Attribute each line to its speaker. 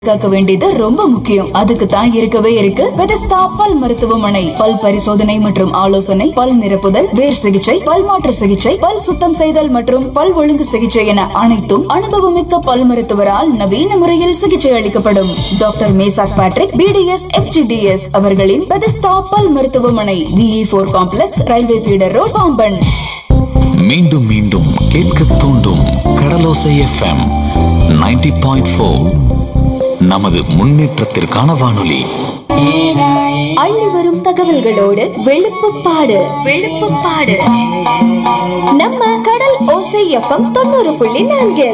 Speaker 1: காக்க வேண்டியது ரொம்ப முக்கியம். அதுக்கு தான் இருக்கவே இருக்கு பெதஸ்தா பல் மருத்துவமனை. பல் பரிசோதனை மற்றும் ஆலோசனை, பல் நிரப்புதல், வேர் சிகிச்சை, பல் மாற்று சிகிச்சை, பல் சுத்தம் செய்தல் மற்றும் பல் ஒழுங்கு சிகிச்சை என அனைத்தும் அனுபவமிக்க பல் மருத்துவரால் நவீன முறையில் சிகிச்சை அளிக்கப்படும். Doctor Meshach Patrick BDS FGDS அவர்களின் பெதஸ்தா பல் மருத்துவமனை, VE4 complex, railway feeder road, Pamban.
Speaker 2: மீண்டும் மீண்டும் கேட்க தூண்டும் கடலோசை FM 90.4. நமது முன்னேற்றத்திற்கான வானொலி.
Speaker 3: அள்ளி வரும் தகவல்களோடு வெளுப்புப்பாடு வெளுப்புப்பாடு நம்ம கடல் ஓசை FM 90.4.